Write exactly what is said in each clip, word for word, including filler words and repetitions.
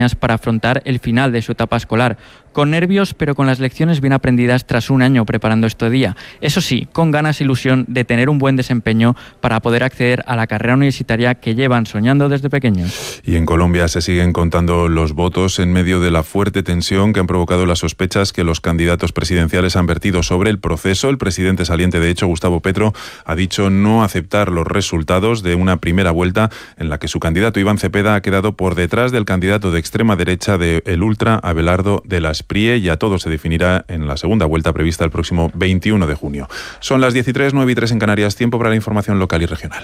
para afrontar el final de su etapa escolar, con nervios pero con las lecciones bien aprendidas tras un año preparando este día. Eso sí, con ganas e ilusión de tener un buen desempeño para poder acceder a la carrera universitaria que llevan soñando desde pequeños. Y en Colombia se siguen contando los votos en medio de la fuerte tensión que han provocado las sospechas que los candidatos presidenciales han vertido sobre el proceso. El presidente saliente, de hecho, Gustavo Petro, ha dicho no aceptar los resultados de una primera vuelta en la que su candidato Iván Cepeda ha quedado por detrás del candidato de extrema derecha de el Ultra, Abelardo de las Prie. Ya todo se definirá en la segunda vuelta prevista el próximo veintiuno de junio. Son las diez y tres, nueve y tres en Canarias, tiempo para la información local y regional.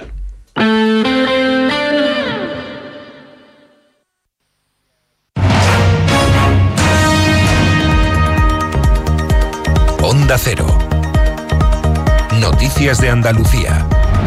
Onda Cero. Noticias de Andalucía.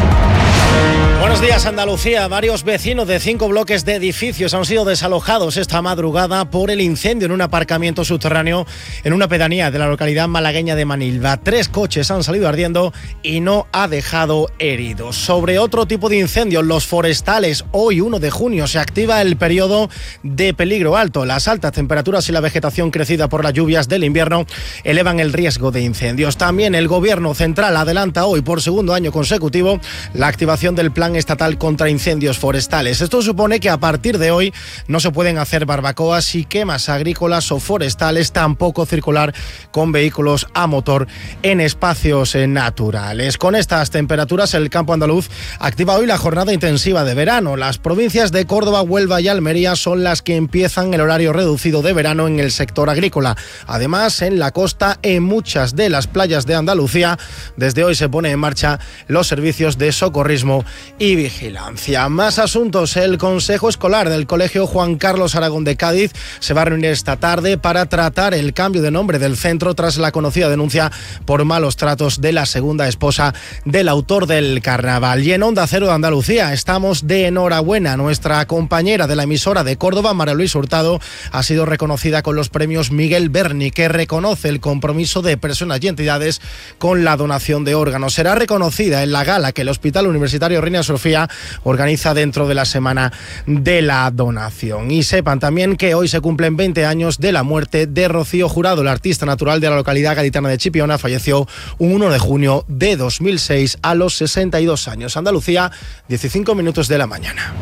Buenos días, Andalucía. Varios vecinos de cinco bloques de edificios han sido desalojados esta madrugada por el incendio en un aparcamiento subterráneo en una pedanía de la localidad malagueña de Manilva. Tres coches han salido ardiendo y no ha dejado heridos. Sobre otro tipo de incendios, los forestales. Hoy, uno de junio, se activa el periodo de peligro alto. Las altas temperaturas y la vegetación crecida por las lluvias del invierno elevan el riesgo de incendios. También el Gobierno central adelanta hoy por segundo año consecutivo la activación del Plan Estatal contra Incendios Forestales. Esto supone que a partir de hoy no se pueden hacer barbacoas y quemas agrícolas o forestales, tampoco circular con vehículos a motor en espacios naturales. Con estas temperaturas, el campo andaluz activa hoy la jornada intensiva de verano. Las provincias de Córdoba, Huelva y Almería son las que empiezan el horario reducido de verano en el sector agrícola. Además, en la costa, en muchas de las playas de Andalucía, desde hoy se pone en marcha los servicios de socorrismo y vigilancia. Más asuntos. El Consejo Escolar del Colegio Juan Carlos Aragón de Cádiz se va a reunir esta tarde para tratar el cambio de nombre del centro tras la conocida denuncia por malos tratos de la segunda esposa del autor del carnaval. Y en Onda Cero de Andalucía estamos de enhorabuena. Nuestra compañera de la emisora de Córdoba, María Luisa Hurtado, ha sido reconocida con los premios Miguel Berni, que reconoce el compromiso de personas y entidades con la donación de órganos. Será reconocida en la gala que el Hospital Universitario Reina Sofía organiza dentro de la Semana de la Donación. Y sepan también que hoy se cumplen veinte años de la muerte de Rocío Jurado, la artista natural de la localidad gaditana de Chipiona. Falleció un uno de junio de dos mil seis a los sesenta y dos años. Andalucía, dieciséis minutos de la mañana.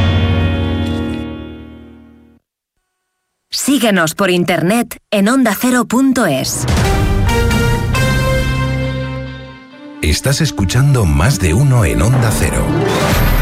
Síguenos por internet en onda cero punto es. Estás escuchando Más de Uno en Onda Cero.